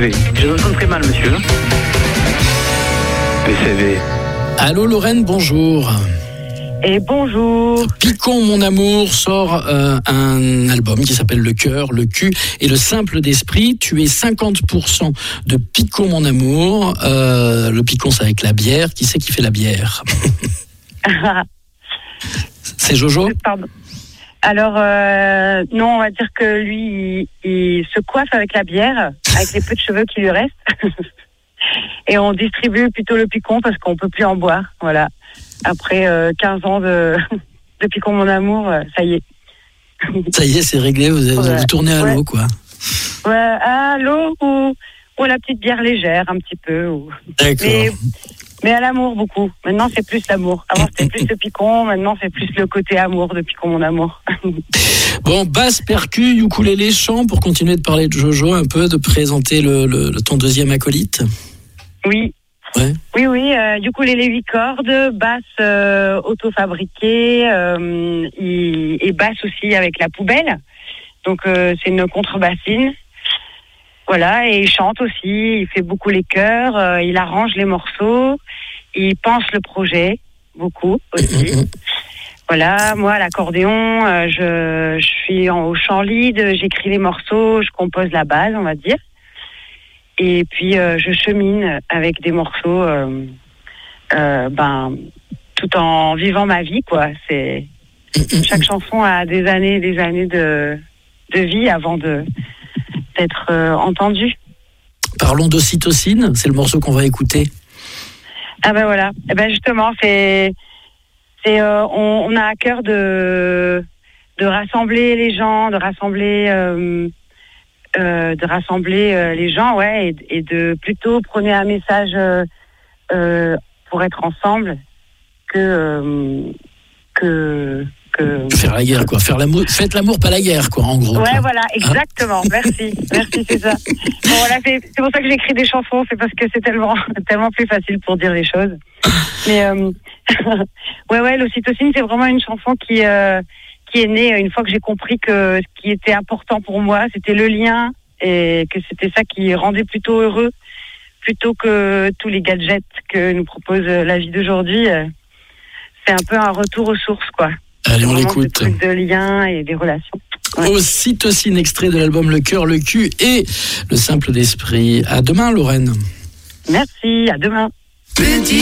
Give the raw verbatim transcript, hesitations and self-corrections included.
V. Je vous entends très mal, monsieur. P C V. Allô Lorraine, bonjour. Et bonjour. Picon mon amour sort euh, un album qui s'appelle Le Cœur, le Cul et le Simple d'Esprit. Tu es cinquante pour cent de Picon mon amour. Euh, le Picon c'est avec la bière. Qui c'est qui fait la bière? C'est Jojo? Pardon. Alors, euh, non, on va dire que lui, il, il se coiffe avec la bière, avec les peu de cheveux qui lui restent. Et on distribue plutôt le Picon parce qu'on peut plus en boire. Voilà. Après euh, quinze ans de, de Picon mon amour, euh, ça y est. Ça y est, c'est réglé, vous, avez, ouais. vous tournez à ouais. l'eau, quoi. Ouais, à l'eau ou, ou la petite bière légère, un petit peu. Ou... D'accord. Mais, mais à l'amour, beaucoup. Maintenant, c'est plus l'amour. Avant, c'était plus le Picon. Maintenant, c'est plus le côté amour de Picon mon amour. Bon, basse, percu, ukulélé, chant, pour continuer de parler de Jojo un peu, de présenter le, le, le ton deuxième acolyte. Oui. Ouais. Oui, oui, euh, ukulélé huit cordes, basse euh, auto-fabriquée euh, et, et basse aussi avec la poubelle. Donc, euh, c'est une contrebassine. Voilà, et il chante aussi, il fait beaucoup les chœurs, euh, il arrange les morceaux, il pense le projet, beaucoup aussi. Voilà, moi, l'accordéon, euh, je, je suis en, au chant lead, j'écris les morceaux, je compose la base, on va dire. Et puis, euh, je chemine avec des morceaux, euh, euh, ben, tout en vivant ma vie, quoi. C'est, chaque chanson a des années, des années de, de vie avant de, d'être euh, entendue. Parlons d'ocytocine, c'est le morceau qu'on va écouter. Ah ben voilà, eh ben justement, c'est, c'est, euh, on, on a à cœur de, de rassembler les gens, de rassembler... Euh, Euh, de rassembler euh, les gens, ouais, et, et de plutôt prôner un message euh, euh, pour être ensemble que euh, que que faire la guerre, quoi. Faire l'amour, faites l'amour, pas la guerre, quoi, en gros. Ouais, quoi. voilà, exactement. Merci, merci, c'est ça. Bon, voilà, c'est, c'est pour ça que j'écris des chansons, c'est parce que c'est tellement tellement plus facile pour dire les choses. Mais euh, ouais, ouais, l'ocytocine, c'est vraiment une chanson qui euh, qui est née une fois que j'ai compris que ce qui était important pour moi, c'était le lien et que c'était ça qui rendait plutôt heureux, plutôt que tous les gadgets que nous propose la vie d'aujourd'hui. C'est un peu un retour aux sources, quoi. Allez, c'est on vraiment l'écoute. ce truc de lien et des relations. Ouais. Ocytocine, extrait de l'album Le Cœur, le Cul et le Simple d'Esprit. À demain, Lorraine. Merci, à demain. Petit